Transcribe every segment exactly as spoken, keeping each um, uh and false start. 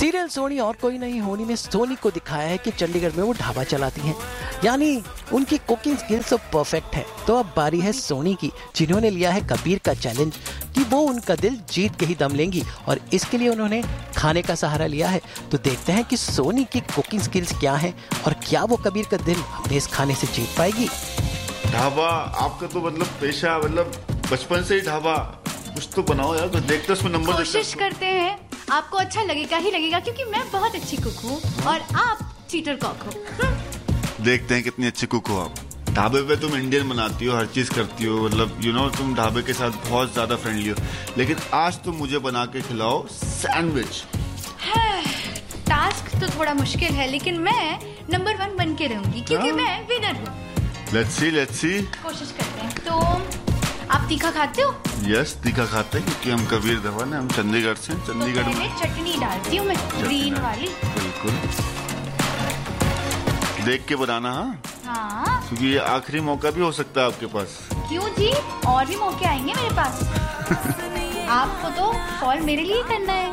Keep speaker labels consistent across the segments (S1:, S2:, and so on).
S1: Serial Soni और कोई नहीं होनी में सोनी को दिखाया है कि चंडीगढ़ में वो ढाबा चलाती हैं, यानी उनकी कुकिंग स्किल्स तो परफेक्ट है। तो अब बारी है सोनी की, जिन्होंने लिया है कबीर का चैलेंज कि वो उनका दिल जीत के ही दम लेंगी और इसके लिए उन्होंने खाने का सहारा लिया है। तो देखते हैं कि सोनी की कुकिंग स्किल्स क्या हैं और क्या वो कबीर का दिल अपने इस खाने से जीत पाएगी।
S2: ढाबा आपका तो मतलब पेशा, मतलब बचपन से ही ढाबा, कुछ तो बनाओ यार, कुछ देखते उसमें नंबर।
S3: कोशिश करते हैं, आपको अच्छा लगेगा ही लगेगा क्योंकि मैं बहुत अच्छी कुक हूँ और आप चीटर कॉक हो।
S2: देखते हैं कितनी अच्छी कुक हो आप। ढाबे पे तुम इंडियन बनाती हो, हर चीज करती हो, मतलब यू नो तुम ढाबे के साथ बहुत ज्यादा फ्रेंडली हो, लेकिन आज तुम मुझे बना के खिलाओ सैंडविच।
S3: टास्क तो थोड़ा मुश्किल है लेकिन मैं नंबर वन बन के रहूंगी क्योंकि
S2: हाँ?
S3: मैं विनर हूँ।
S2: Let's see let's see.
S3: कोशिश करते हैं। तो आप तीखा खाते हो?
S2: यस, तीखा खाते हैं क्योंकि हम कबीर धवन है, हम चंडीगढ़ से। चंडीगढ़
S3: तो में चटनी डालती हूँ मैं, ग्रीन वाली।
S2: बिल्कुल देख के बनाना। हाँ
S3: हाँ,
S2: क्योंकि ये आखिरी मौका भी हो सकता है आपके पास।
S3: क्यों जी, और भी मौके आएंगे मेरे पास। आपको तो कॉल मेरे लिए करना है।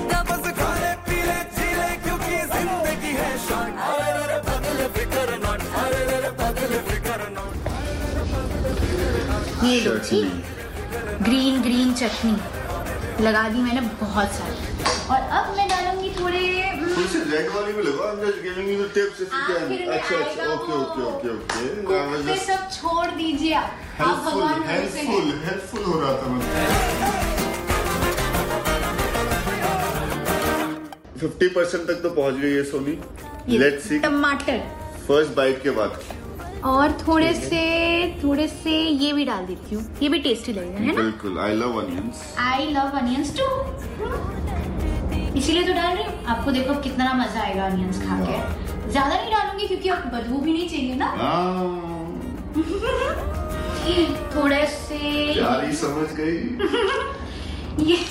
S3: ये लो जी, ग्रीन ग्रीन चटनी लगा दी मैंने बहुत सारी, और अब मैं डालूंगी थोड़े
S2: रेड वाली भी लगाओ। I'm just giving you the tips if you can. अच्छा अच्छा, ओके ओके ओके ओके।
S3: फिर सब छोड़ दीजिए आप। आप भगवान
S2: हेल्पफुल हेल्पफुल हो रहा था मैं। फिफ्टी परसेंट तक तो पहुंच गई है सोनी। Let's see.
S3: टमाटर
S2: फर्स्ट बाइट के बाद,
S3: और थोड़े से थोड़े से ये भी डाल देती हूँ, ये भी टेस्टी लगेगा, है ना?
S2: बिल्कुल। I love onions.
S3: I love onions to, इसीलिए तो डाल रही हूँ। आपको देखो कितना मजा आएगा अनियंस खा के। ज्यादा नहीं डालूंगी क्योंकि आपको बदबू भी नहीं चाहिए ना। थोड़े से
S2: यारी समझ गई।
S3: ये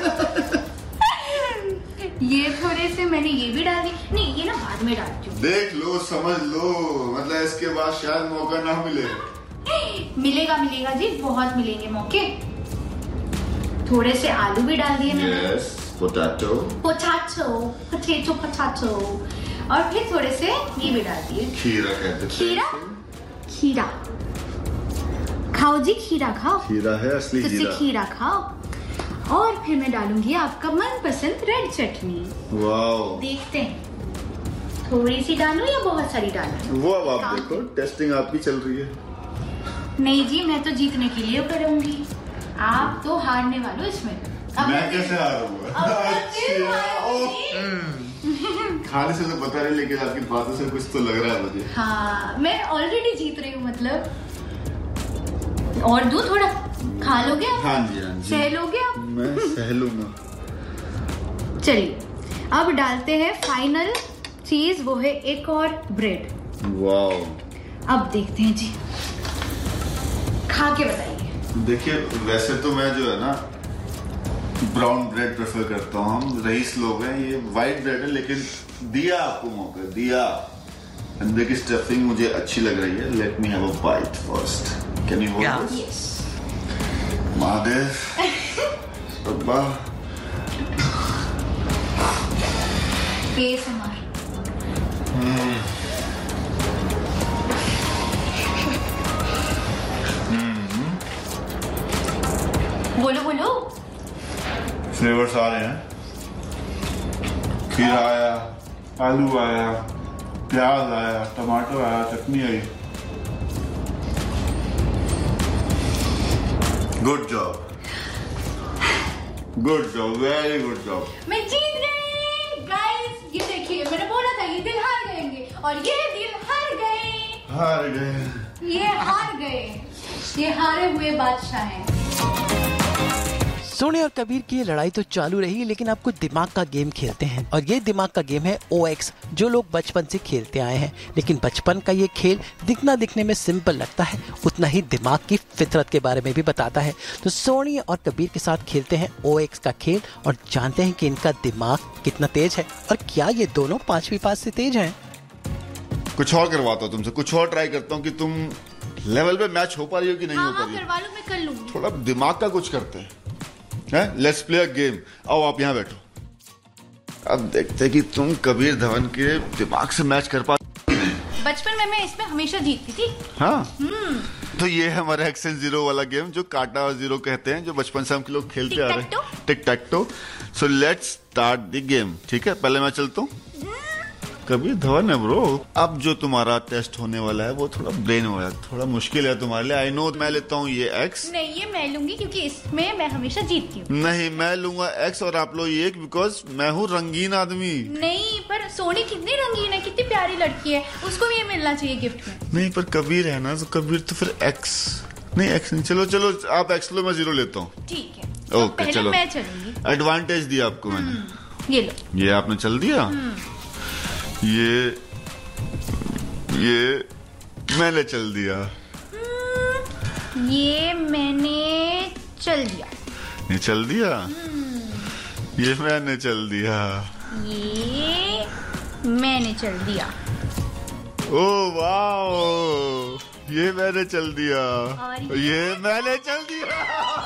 S3: ये थोड़े से मैंने ये भी डाल दी। नहीं, ये ना बाद में डालती हूँ।
S2: देख लो, समझ लो, मतलब इसके बाद शायद मौका ना मिले।
S3: मिलेगा मिलेगा जी, बहुत मिलेंगे मौके। थोड़े से आलू भी डाल दिए मैंने।
S2: Yes, potato
S3: potato potato potato और फिर थोड़े से ये भी डाल दिए,
S2: खीरा कहते हैं।
S3: खीरा खीरा खाओ जी, खीरा खाओ।
S2: खीरा है असली
S3: तो
S2: खीरा।
S3: खीरा खाओ। और फिर मैं डालूंगी आपका मनपसंद रेड चटनी।
S2: वाओ,
S3: देखते हैं थोड़ी सी डालूं या बहुत सारी डालूं।
S2: वो अब आप देखो, टेस्टिंग आपकी चल रही है।
S3: नहीं जी, मैं तो जीतने के लिए करूंगी, आप तो हारने वाले हो इसमें। अब
S2: मैं कैसे हारूंगा? खाने से तो पता नहीं, लेकिन आपकी बातों से कुछ तो लग रहा है मुझे।
S3: हाँ, मैं ऑलरेडी जीत रही हूँ मतलब। और दो थोड़ा, खा लोगे आप?
S2: हाँ जी हाँ जी,
S3: सह लोगे आप?
S2: मैं सह लूंगा।
S3: चलिए, अब डालते हैं फाइनल चीज, वो है एक और ब्रेड।
S2: वाओ,
S3: अब देखते हैं जी, खा के बताइए।
S2: देखिए, वैसे तो मैं जो है ना ब्राउन ब्रेड प्रेफर करता हूँ, हम रईस लोग हैं। ये व्हाइट ब्रेड है, लेकिन दिया आपको मौका, दिया। अंदर की स्टफिंग मुझे अच्छी लग रही है। Let me have a bite first. Can you hold this?
S3: Yes.
S2: Mahadev अब्बा,
S3: फेस हमारा। बोलो बोलो।
S2: फ्लेवर्स आ रहे हैं। खीरा आया, आलू आया, प्याज आया, टमाटर आया, चटनी आई। Good job, good job, very good job.
S3: मैं जीत गई गाइस। ये देखिए, मैंने बोला था ये दिल हार गएंगे, और ये दिल हार गए।
S2: हार गए।
S3: ये हार गए, ये हारे हुए बादशाह हैं।
S1: सोनी और कबीर की ये लड़ाई तो चालू रही, लेकिन आप कुछ दिमाग का गेम खेलते हैं, और ये दिमाग का गेम है ओ एक्स, जो लोग बचपन से खेलते आए हैं। लेकिन बचपन का ये खेल दिखना दिखने में सिंपल लगता है, उतना ही दिमाग की फितरत के बारे में भी बताता है। तो सोनी और कबीर के साथ खेलते हैं ओ एक्स का खेल और जानते हैं कि इनका दिमाग कितना तेज है, और क्या ये दोनों पांचवी पास से तेज हैं।
S2: कुछ और करवाता हूँ तुमसे, कुछ और ट्राई करता हूँ कि तुम लेवल पे मैच हो पा रही हो कि नहीं
S3: हाँ,
S2: हो पा
S3: हाँ,
S2: रही हो।
S3: करवा लो, मैं कर लूंगी।
S2: थोड़ा दिमाग का कुछ करते हैं। Let's play a game. आओ आप यहाँ बैठो। अब देखते हैं कि तुम कबीर धवन के दिमाग से मैच कर पा।
S3: बचपन में मैं इसमें हमेशा जीतती थी।
S2: हाँ, तो ये है हमारा एक्स एंड जीरो वाला गेम जो काटा और जीरो कहते हैं, जो बचपन से हम लोग खेलते आ रहे हैं। टिक टैक to. So let's start the game. ठीक है, पहले मैं चलता हूँ। कबीर धवन है ब्रो। अब जो तुम्हारा टेस्ट होने वाला है वो थोड़ा ब्रेन वाला, थोड़ा मुश्किल है तुम्हारे लिए। I know. मैं लेता हूँ ये एक्स।
S3: नहीं, ये मैं लूंगी क्योंकि इसमें मैं हमेशा जीतती हूँ।
S2: नहीं, मैं लूंगा एक्स और आप लोग ये, बिकॉज मैं हूँ रंगीन आदमी।
S3: नहीं, पर सोनी कितनी रंगीन है, कितनी प्यारी लड़की है, उसको भी ये मिलना चाहिए गिफ्ट में।
S2: नहीं, पर कबीर है ना, तो कबीर तो फिर एक्स। नहीं, एक्स नहीं। चलो चलो, आप एक्स लो, मैं जीरो लेता हूँ।
S3: ठीक है, तो
S2: ओके
S3: पहले
S2: चलो।
S3: मैं चलूंगी।
S2: एडवांटेज दिया आपको मैंने।
S3: ये लो।
S2: ये आपने चल दिया। ये ये मैंने चल दिया।
S3: ये मैंने चल दिया।
S2: ये चल दिया। ये मैंने चल दिया।
S3: ये मैंने चल दिया।
S2: ओ वाओ, ये मैंने चल दिया।
S3: और
S2: ये मैंने चल दिया।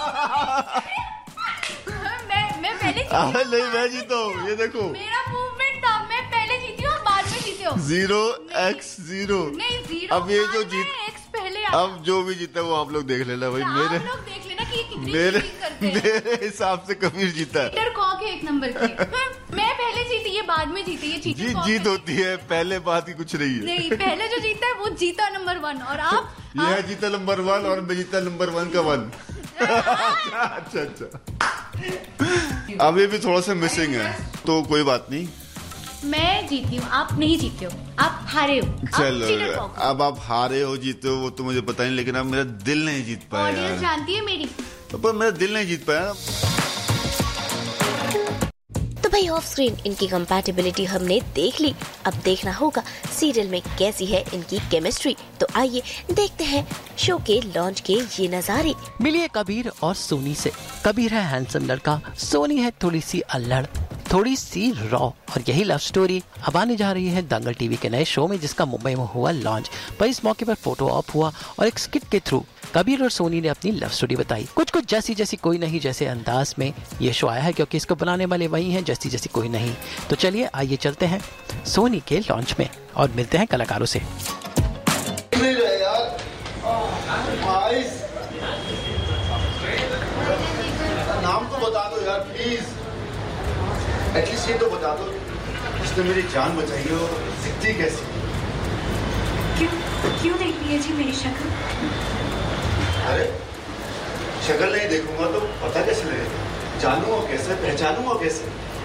S3: मैं मैं पहले
S2: अरे नहीं, मैं जीता हूँ। ये देखो,
S3: मेरा मूवमेंट था, मैं पहले जीती हूँ, बाद में जीती हूँ।
S2: Zero x zero.
S3: नहीं, जीरो।
S2: अब ये जो जीत,
S3: एक्स पहले
S2: अब जो भी जीता वो आप लोग देख लेना भाई। मेरे
S3: आप लोग देख लेना कि ये कितनी
S2: मेरे
S3: चीटिंग करते हैं।
S2: मेरे हिसाब से कबीर जीता है।
S3: चीटर कॉक है एक नंबर के। मैं पहले जीती, ये बाद में जीती। ये चीटर
S2: जीत
S3: कॉक
S2: जीत
S3: है।
S2: होती है, पहले बात ही कुछ नहीं है।
S3: नहीं, पहले जो जीता है वो जीता नंबर वन, और आप
S2: यह आप... जीता नंबर वन और मैं जीता नंबर वन का वन। अच्छा अच्छा अच्छा। अब ये भी थोड़ा सा मिसिंग है, तो कोई बात नहीं।
S3: मैं जीती हूँ, आप नहीं जीते हो, आप हारे हो।
S2: चलो, अब आप हारे हो जीते हो वो तो मुझे पता नहीं, लेकिन अब मेरा दिल नहीं जीत पाया।
S3: ऑडियंस जानती है मेरी,
S2: पर मेरा दिल नहीं जीत पाया।
S4: तो भाई ऑफ स्क्रीन इनकी कंपैटिबिलिटी हमने देख ली, अब देखना होगा सीरियल में कैसी है इनकी केमिस्ट्री। तो आइए देखते हैं शो के लॉन्च के ये नजारे।
S1: मिलिए कबीर और सोनी से। कबीर है हैंडसम लड़का, सोनी है थोड़ी सी अल्लड़, थोड़ी सी रॉ, और यही लव स्टोरी अब आने जा रही है दंगल टीवी के नए शो में, जिसका मुंबई में हुआ लॉन्च। पर इस मौके पर फोटो ऑप हुआ और एक स्किट के थ्रू कबीर और सोनी ने अपनी लव स्टोरी बताई। कुछ कुछ जैसी जैसी कोई नहीं जैसे अंदाज में ये शो आया है, क्योंकि इसको बनाने वाले वही हैं जैसी जैसी कोई नहीं। तो चलिए आइए चलते हैं सोनी के लॉन्च में और मिलते हैं कलाकारों से।
S2: नाम तो बता दो यार प्लीज, एटलीस्ट ये तो बता दो इसने मेरी जान बचाई हो, दिखती कैसी?
S3: क्यों क्यों देखनी है जी मेरी शक्ल?
S2: अरे शक्ल नहीं देखूंगा तो पता कैसे लगेगा? जानूंगा कैसे, पहचानूंगा कैसे?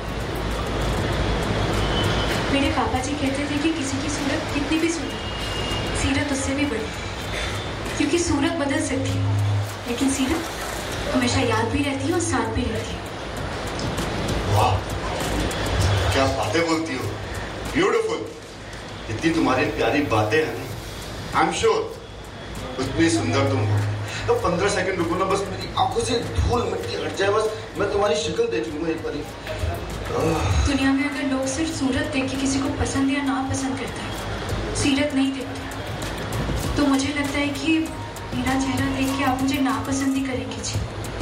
S5: मेरे पापा जी कहते थे कि किसी की सूरत कितनी भी सुंदर, सीरत उससे भी बड़ी, क्योंकि सूरत बदल सकती है लेकिन सीरत हमेशा याद भी रहती है और साथ भी रहती है।
S2: वाह, क्या बातें बोलती हो, ब्यूटीफुल। इतनी तुम्हारी प्यारी बातें हैं, आई एम श्योर उतनी सुंदर तुम हो। तो पंद्रह सेकंड रुको ना, बस मेरी आंखों से धूल मिट्टी हट जाए, बस मैं तुम्हारी शक्ल देख लूंगा एक बारी।
S5: दुनिया में अगर लोग सिर्फ सूरत देख के किसी को पसंद या ना पसंद करते हैं, सीरत नहीं देखते, तो मुझे लगता है कि मेरा चेहरा देख के आप मुझे नापसंद ही करेंगे जी।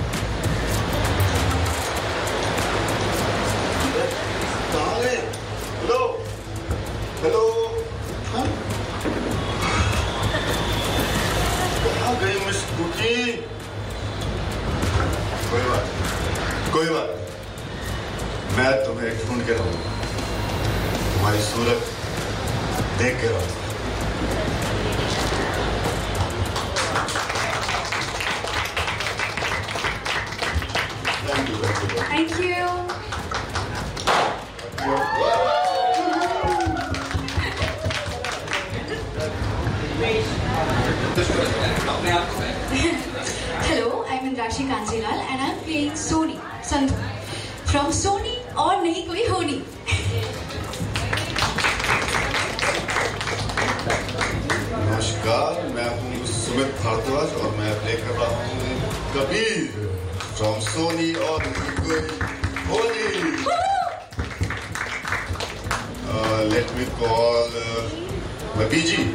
S2: हेलो हेलो, कहाँ गई मिस कुकी? कोई बात कोई बात मैं तुम्हें ढूंढ के रहूंगा, तुम्हारी सूरत देख के रहूंगा।
S5: Thank you. Hello, I'm Indrashi Kanjilal and I'm playing Soni Sandhu from Soni और नहीं कोई होनी।
S2: नमस्कार, मैं हूँ सुमित भारद्वाज और मैं प्ले कर रहा हूँ कबीर फ्रॉम सोनी और नहीं कोई होनी। लेट मी कॉल मैं बीजी।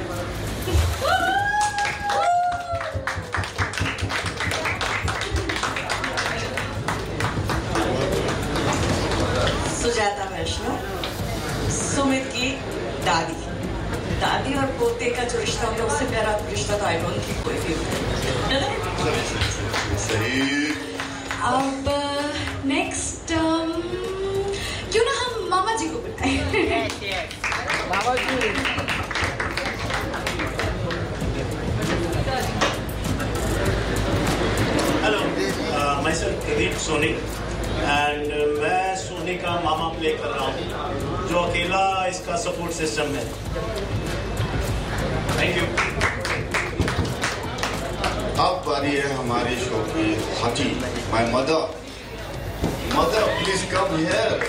S6: सुजाता वैष्णव, सुमित की दादी। दादी और पोते का जो रिश्ता होता है उससे प्यारा रिश्ता तो आई डोंट थिंक कोई भी
S2: सही।
S5: अब नेक्स्ट क्यों ना हम मामा जी को बुलाएं।
S7: मामा जी।
S8: Hello, my self Pradeep Soni and मैं सोनी का मामा प्ले कर रहा हूँ, जो अकेला इसका सपोर्ट सिस्टम है। Thank you.
S2: अब बारी है हमारे शो की हटी, my mother. Mother please come here.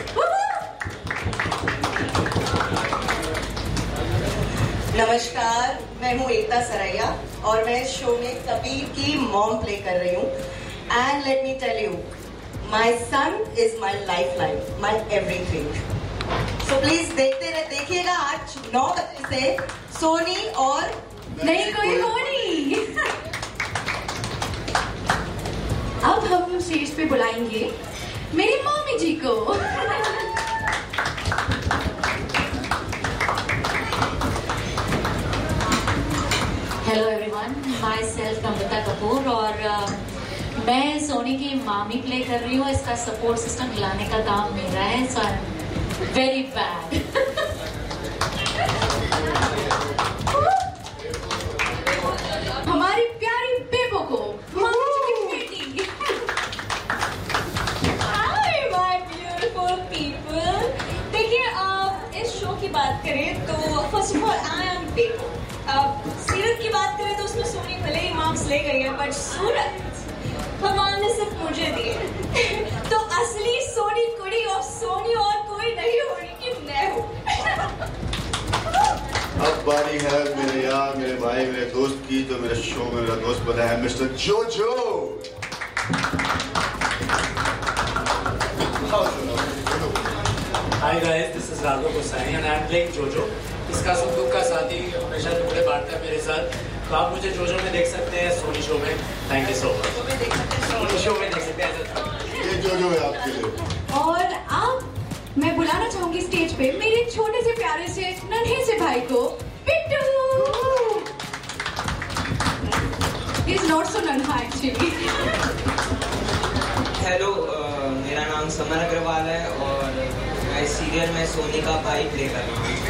S6: नमस्कार, मैं हूँ एकता सरैया और मैं इस शो में कबीर की मॉम प्ले कर रही हूँ। And let me tell you, my son is my life line, my everything. So please देखते रहे, देखिएगा आज नौ बजे से सोनी और
S5: नहीं कोई हो नहीं। अब हम स्टेज पे बुलाएंगे मेरी मम्मी जी को।
S9: Hello everyone, my self Amrita Kapoor और uh, मैं सोनी की मामी प्ले कर रही हूँ। इसका सपोर्ट सिस्टम हिलाने का काम मेरा है, सो आई एम वेरी बैड।
S5: हमारी प्यारी बेबो को मामी जी की बेटी।
S10: Hi my beautiful people. देखिए, आप इस शो की बात करें तो first of all I am बेबो। अब सीरत की बात करें तो उसमें सोनी भले ही मार्क्स ले गई है, बट सूरत भगवान ने सिर्फ मुझे दिए। तो असली सोनी कुड़ी और सोनी और कोई नहीं हो रही कि मैं हूँ।
S2: अब बारी है मेरे यार, मेरे भाई, मेरे दोस्त की, जो मेरे शो में मेरा दोस्त बना है, मिस्टर जोजो।
S8: Hi guys, this is Raghav Goswami and I am playing Jojo. इसका सुख दुख का साथी हमेशा टुकड़े बांटता है मेरे साथ। तो आप मुझे जोजो में देख सकते हैं, सोनी शो में। Thank you so much. Soni show में देख सकते हैं।
S2: ये जोजो है आपके लिए।
S5: और अब मैं बुलाना चाहूंगी स्टेज पे मेरे छोटे से प्यारे से नन्हे से भाई को, Bittu. He is not so नन्हा actually.
S11: हेलो, मेरा नाम समर अग्रवाल है और मैं सीरियल में सोनी का भाई प्ले कर रहा हूँ।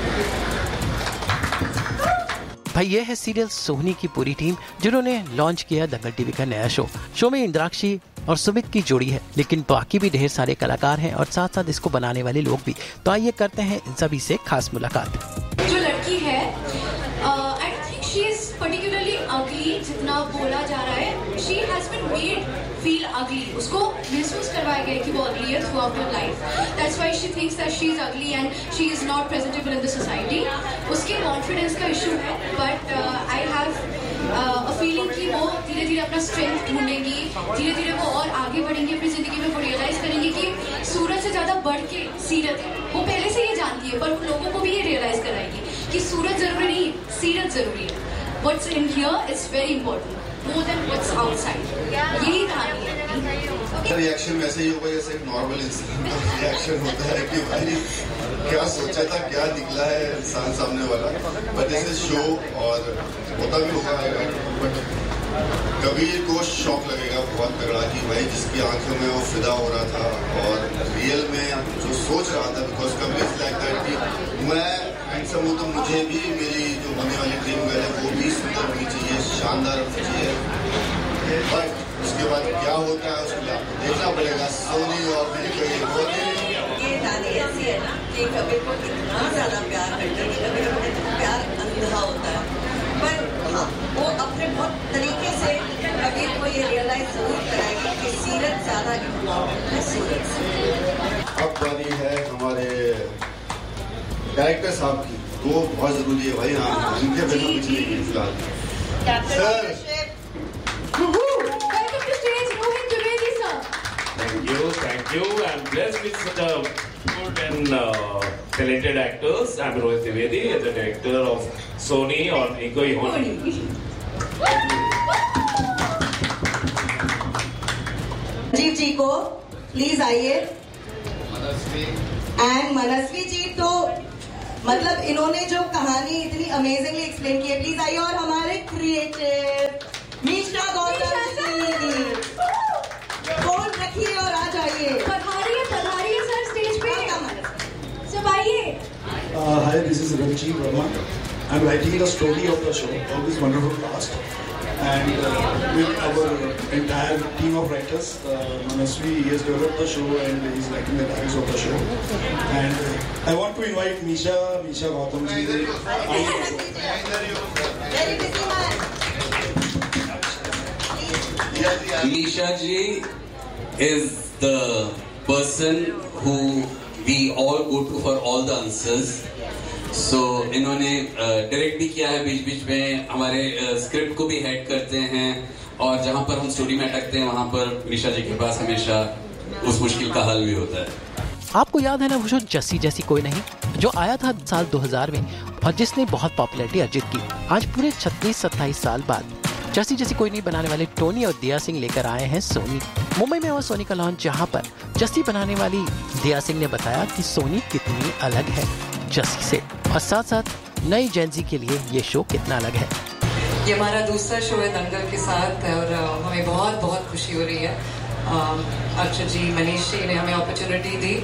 S1: भाई ये है सीरियल सोनी की पूरी टीम, जिन्होंने लॉन्च किया दंगल टीवी का नया शो। शो में इंद्राक्षी और सुमित की जोड़ी है, लेकिन बाकी भी ढेर सारे कलाकार हैं और साथ साथ इसको बनाने वाले लोग भी। तो आइए करते हैं इन सभी से खास मुलाकात।
S5: जो लड़की है, I don't think she is particularly अगली जितना बोला जा रहा है। She has been made feel अगली, उसको महसूस करवाया गया कि वो अगली है through out her life. That's why she thinks that she is अगली and she is not presentable in the society. उसके कॉन्फिडेंस का इशू है, but I have a feeling कि वो धीरे धीरे अपना स्ट्रेंथ ढूंढेंगी, धीरे धीरे वो और आगे बढ़ेंगी अपनी जिंदगी में। वो रियलाइज करेंगी कि सूरज से ज्यादा बढ़ के सीरत है। वो पहले से ये जानती है, पर उन लोगों को भी ये रियलाइज कराएगी कि सूरज जरूरी नहीं, सीरत जरूरी है। What's in here is very important, more than what's outside. यही कहानी है।
S2: रिएक्शन वैसे ही होगा जैसे एक नॉर्मल इंसान का रिएक्शन होता है कि भाई क्या सोचा था, क्या निकला है इंसान सामने वाला। बट दिस इज शो और होता भी होगा, बट कबीर को शॉक लगेगा बहुत तगड़ा कि भाई जिसकी आंखों में वो फिदा हो रहा था और रियल में जो सोच रहा था, बिकॉज कबीर लाइक दैट कि मैं हैंडसम हूँ तो मुझे भी मेरी जो होने वाली ड्रीम गर्ल है वो भी सुंदर होनी चाहिए, शानदार होनी चाहिए। बट उसके बाद क्या होता है उसके लिए आपको देखना पड़ेगा। सोनी और मेरी कोई होती
S6: ये दादी ऐसी है ना कि कबीर को इतना ज्यादा प्यार करती है कि कबीर को प्यार अंधा होता है। पर हाँ, वो अपने बहुत तरीके से कबीर को ये रियलाइज जरूर कराएगी कि सीरत ज्यादा इम्पोर्टेंट है सूरज से।
S2: अब बारी है हमारे डायरेक्टर साहब की, वो बहुत जरूरी है भाई। हाँ, उनके बिना कुछ नहीं है फिलहाल। Sir
S8: Thank you, thank you. I'm blessed with such a good and uh, talented actors. I'm Rohit Trivedi, as the director of Sony or Nikoi Honi.
S6: जी जी को प्लीज आइए। एंड मनस्वी जी तो मतलब इन्होंने जो कहानी इतनी अमेजिंगली एक्सप्लेन की है, प्लीज आइए और हमारे क्रिएटिव मीशा गौतम जी फोन रखिए और आ जाइए।
S10: पधारिए पधारिए सर स्टेज पे, सब आइए।
S12: Hi, this is Ranjit Verma. I'm writing the story of the show, of this wonderful cast, and uh, with our entire team of writers. uh, Manasvi, he has developed the show and he is writing the dialogues of the show. And uh, I want to invite Misha, Misha Gautam ji.
S6: Very busy man.
S13: Misha ji is the person who we all go to for all the answers. So इन्होंने direct भी किया है, बीच बीच में हमारे script को भी head करते हैं, और जहाँ पर हम स्टोरी में अटकते हैं वहाँ पर मिशा जी के पास हमेशा उस मुश्किल का हल भी होता है।
S1: आपको याद है ना वो शो जस्सी जैसी कोई नहीं, जो आया था साल दो हज़ार में और जिसने बहुत पॉपुलैरिटी अर्जित की। आज पूरे छत्तीस सत्ताईस साल बाद जस्सी जैसी कोई नहीं बनाने वाले टोनी और दिया सिंह लेकर आए हैं सोनी। मुंबई में हुआ सोनी का लॉन्च, जहाँ पर जस्सी बनाने वाली दिया सिंह ने बताया कि सोनी कितनी अलग है जस्सी से, और साथ साथ नई जेंजी के लिए ये शो कितना अलग है।
S14: ये हमारा दूसरा शो है दंगल के साथ, और हमें बहुत बहुत खुशी हो रही है। अर्चद जी, मनीष जी ने हमें अपॉर्चुनिटी दी,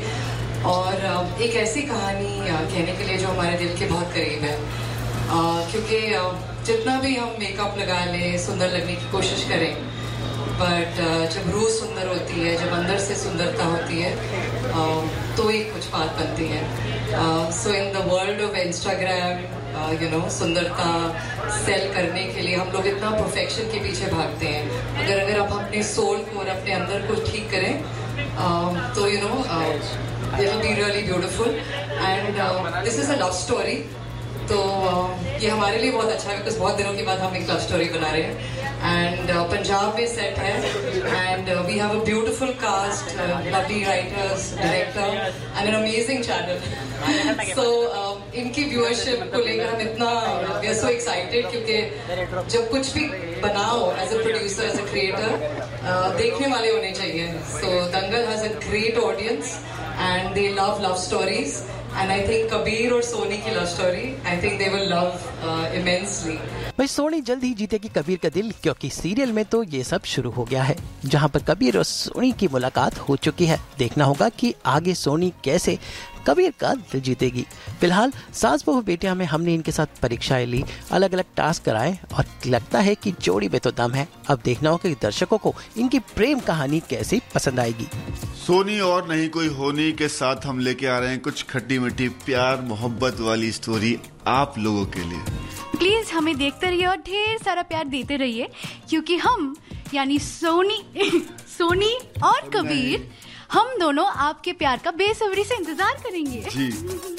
S14: और एक ऐसी कहानी कहने के लिए जो हमारे दिल के बहुत करीब है, क्योंकि जितना भी हम मेकअप लगा लें, सुंदर लगने की कोशिश करें, बट जब रूह सुंदर होती है, जब अंदर से सुंदरता होती है, तो ही कुछ बात बनती है। सो in the world of Instagram, you know, सुंदरता सेल करने के लिए हम लोग इतना परफेक्शन के पीछे भागते हैं। अगर अगर आप अपने सोल को और अपने अंदर को ठीक करें, uh, तो you know it will be really beautiful. And this is a love story, तो uh, ये हमारे लिए बहुत अच्छा है, बिकॉज बहुत दिनों के बाद हम एक लव स्टोरी बना रहे हैं। एंड uh, पंजाब में सेट है, and we have a beautiful cast, lovely writers, director and an amazing channel. सो इनकी व्यूअरशिप को लेकर हम इतना वी आर सो एक्साइटेड, क्योंकि जब कुछ भी बनाओ as a producer, as a creator, देखने वाले होने चाहिए। सो दंगल has a great audience and they love love stories, and I think Kabir और सोनी की love story, I think they will love uh, immensely.
S1: भाई सोनी जल्द ही जीतेगी कबीर का दिल, क्योंकि सीरियल में तो ये सब शुरू हो गया है, जहाँ पर कबीर और सोनी की मुलाकात हो चुकी है। देखना होगा कि आगे सोनी कैसे कबीर का दिल जीतेगी। फिलहाल सास बहू बेटियां में हमने इनके साथ परीक्षाएं ली, अलग अलग टास्क कराए, और लगता है कि जोड़ी में तो दम है। अब देखना होगा कि दर्शकों को इनकी प्रेम कहानी कैसी पसंद आएगी।
S2: सोनी और नहीं कोई होनी के साथ हम लेके आ रहे हैं कुछ खट्टी मीठी प्यार मोहब्बत वाली स्टोरी आप लोगों के लिए।
S3: प्लीज हमें देखते रहिए और ढेर सारा प्यार देते रहिए, क्योंकि हम यानी सोनी सोनी और कबीर, हम दोनों आपके प्यार का बेसब्री से इंतजार करेंगे।
S2: जी।